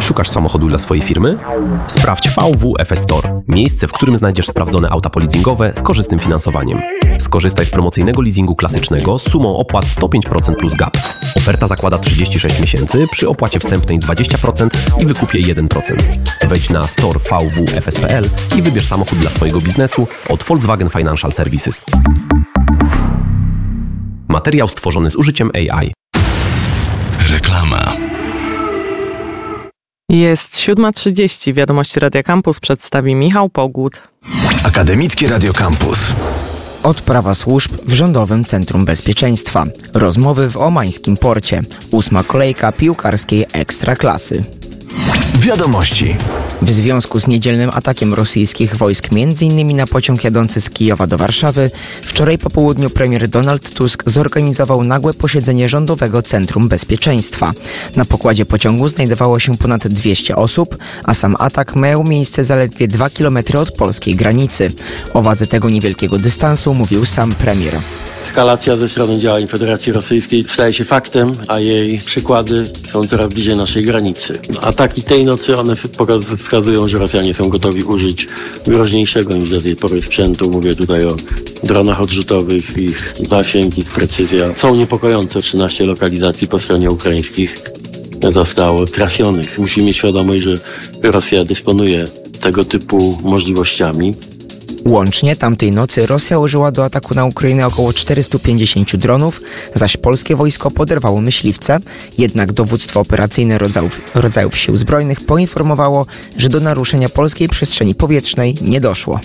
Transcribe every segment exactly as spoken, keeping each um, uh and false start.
Szukasz samochodu dla swojej firmy? Sprawdź V W F S Store, miejsce, w którym znajdziesz sprawdzone auta poleasingowe z korzystnym finansowaniem. Skorzystaj z promocyjnego leasingu klasycznego z sumą opłat sto pięć procent plus gap. Oferta zakłada trzydzieści sześć miesięcy przy opłacie wstępnej dwadzieścia procent i wykupie jeden procent. Wejdź na store v w f s kropka p l i wybierz samochód dla swojego biznesu od Volkswagen Financial Services. Materiał stworzony z użyciem A I. Reklama. Jest siódma trzydzieści. Wiadomości Radia Campus przedstawi Michał Pogód. Akademickie Radio Campus. Odprawa służb w Rządowym Centrum Bezpieczeństwa. Rozmowy w omańskim porcie. Ósma kolejka piłkarskiej Ekstraklasy. Wiadomości. W związku z niedzielnym atakiem rosyjskich wojsk m.in. na pociąg jadący z Kijowa do Warszawy, wczoraj po południu premier Donald Tusk zorganizował nagłe posiedzenie Rządowego Centrum Bezpieczeństwa. Na pokładzie pociągu znajdowało się ponad dwieście osób, a sam atak miał miejsce zaledwie dwa kilometry od polskiej granicy. O wadze tego niewielkiego dystansu mówił sam premier. Eskalacja ze strony działań Federacji Rosyjskiej staje się faktem, a jej przykłady są coraz bliżej naszej granicy. Ataki tej nocy, one wskazują, że Rosjanie są gotowi użyć groźniejszego niż do tej pory sprzętu. Mówię tutaj o dronach odrzutowych, ich zasięg, ich precyzja. Są niepokojące. trzynaście lokalizacji po stronie ukraińskich zostało trafionych. Musimy mieć świadomość, że Rosja dysponuje tego typu możliwościami. Łącznie tamtej nocy Rosja użyła do ataku na Ukrainę około czterysta pięćdziesiąt dronów, zaś polskie wojsko poderwało myśliwce, jednak dowództwo operacyjne rodzajów, rodzajów sił zbrojnych poinformowało, że do naruszenia polskiej przestrzeni powietrznej nie doszło.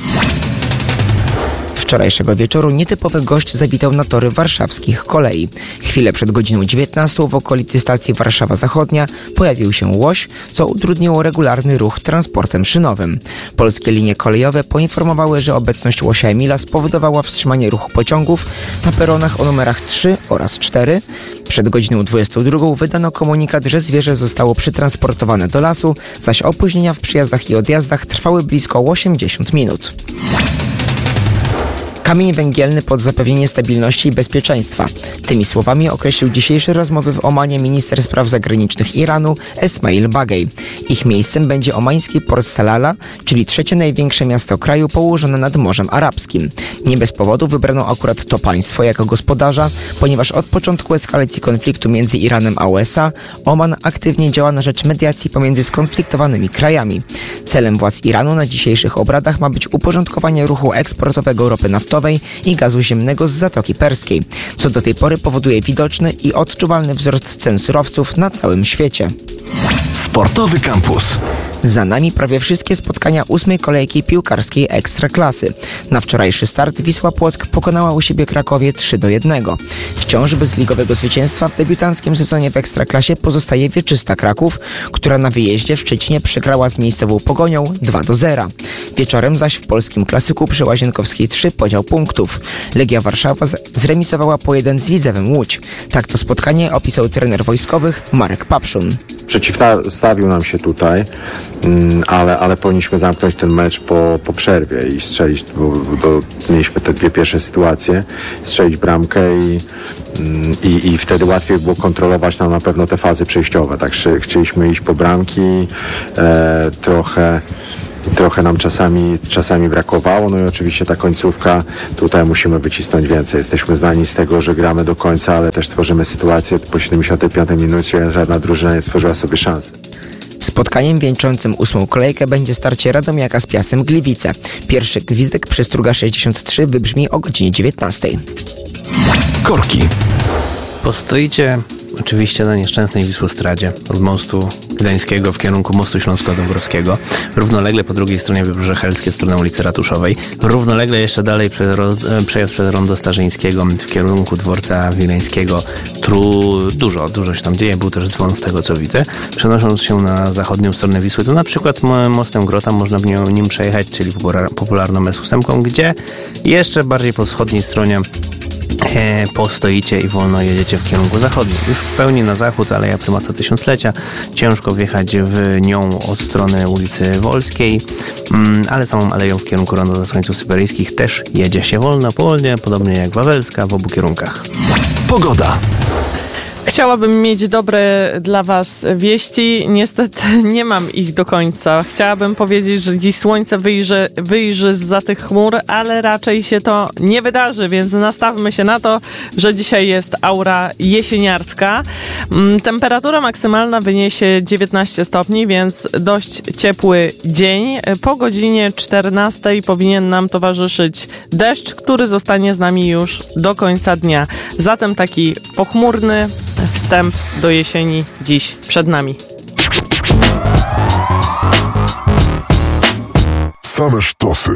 Wczorajszego wieczoru nietypowy gość zawitał na tory warszawskich kolei. Chwilę przed godziną dziewiętnastą w okolicy stacji Warszawa Zachodnia pojawił się łoś, co utrudniło regularny ruch transportem szynowym. Polskie linie kolejowe poinformowały, że obecność łosia Emila spowodowała wstrzymanie ruchu pociągów na peronach o numerach trzy oraz cztery. Przed godziną dwudziestą drugą wydano komunikat, że zwierzę zostało przetransportowane do lasu, zaś opóźnienia w przyjazdach i odjazdach trwały blisko osiemdziesiąt minut. Kamień węgielny pod zapewnienie stabilności i bezpieczeństwa. Tymi słowami określił dzisiejsze rozmowy w Omanie minister spraw zagranicznych Iranu Esmail Bagej. Ich miejscem będzie omański port Salalah, czyli trzecie największe miasto kraju położone nad Morzem Arabskim. Nie bez powodu wybrano akurat to państwo jako gospodarza, ponieważ od początku eskalacji konfliktu między Iranem a U S A Oman aktywnie działa na rzecz mediacji pomiędzy skonfliktowanymi krajami. Celem władz Iranu na dzisiejszych obradach ma być uporządkowanie ruchu eksportowego ropy naftowej i gazu ziemnego z Zatoki Perskiej, co do tej pory powoduje widoczny i odczuwalny wzrost cen surowców na całym świecie. Sportowy Campus. Za nami prawie wszystkie spotkania ósmej kolejki piłkarskiej Ekstraklasy. Na wczorajszy start Wisła Płock pokonała u siebie Krakowie trzy do jednego. Wciąż bez ligowego zwycięstwa w debiutanckim sezonie w Ekstraklasie pozostaje Wieczysta Kraków, która na wyjeździe w Szczecinie przegrała z miejscową Pogonią dwa do zera. Wieczorem zaś w polskim klasyku przy Łazienkowskiej trzy podział punktów. Legia Warszawa zremisowała po jeden z Widzewem Łódź. Tak to spotkanie opisał trener wojskowych Marek Papszun. Przeciwstawił nam się tutaj, ale, ale powinniśmy zamknąć ten mecz po, po przerwie i strzelić, bo, bo do, mieliśmy te dwie pierwsze sytuacje, strzelić bramkę i, i, i wtedy łatwiej było kontrolować nam na pewno te fazy przejściowe. Tak chcieliśmy iść po bramki, e, trochę Trochę nam czasami, czasami brakowało, no i oczywiście ta końcówka, tutaj musimy wycisnąć więcej. Jesteśmy znani z tego, że gramy do końca, ale też tworzymy sytuację po siedemdziesiątej piątej minucie, żadna drużyna nie stworzyła sobie szansy. Spotkaniem wieńczącym ósmą kolejkę będzie starcie Radomiaka z Piastem Gliwice. Pierwszy gwizdek przy Struga sześćdziesiąt trzy wybrzmi o godzinie dziewiętnastej. Korki. Postoicie oczywiście na nieszczęsnej Wisłostradzie od mostu Gdańskiego w kierunku mostu Śląsko-Dąbrowskiego, równolegle po drugiej stronie Wybrzeże Helskie w stronę ulicy Ratuszowej, równolegle jeszcze dalej przejazd przez Rondo Starzyńskiego w kierunku dworca Wileńskiego. Tru, dużo, dużo się tam dzieje, był też dzwon z tego co widzę. Przenosząc się na zachodnią stronę Wisły, to na przykład mostem Grota można w nim przejechać, czyli popularną S ósem, gdzie jeszcze bardziej po wschodniej stronie E, postoicie i wolno jedziecie w kierunku zachodnim. Już w pełni na zachód Aleja Prymasa Tysiąclecia. Ciężko wjechać w nią od strony ulicy Wolskiej, mm, ale samą aleją w kierunku Rondo Zasłańców Syberyjskich też jedzie się wolno, powolnie, podobnie jak Wawelska w obu kierunkach. Pogoda. Chciałabym mieć dobre dla Was wieści. Niestety nie mam ich do końca. Chciałabym powiedzieć, że dziś słońce wyjrzy, wyjrzy zza tych chmur, ale raczej się to nie wydarzy, więc nastawmy się na to, że dzisiaj jest aura jesieniarska. Temperatura maksymalna wyniesie dziewiętnaście stopni, więc dość ciepły dzień. Po godzinie czternastej powinien nam towarzyszyć deszcz, który zostanie z nami już do końca dnia. Zatem taki pochmurny wstęp do jesieni dziś przed nami. Same sztosy.